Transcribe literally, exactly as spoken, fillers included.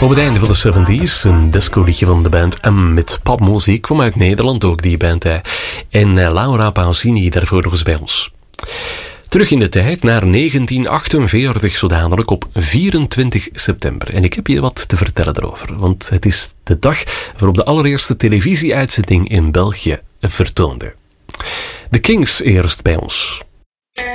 Op het einde van de zeventig, een disco-liedje van de band M met popmuziek, kwam uit Nederland ook, die band. Hè. En uh, Laura Pausini daarvoor nog eens bij ons. Terug in de tijd naar negentien achtenveertig, zo dadelijk op vierentwintig september. En ik heb je wat te vertellen erover, want het is de dag waarop de allereerste televisieuitzending in België vertoonde. De Kings eerst bij ons.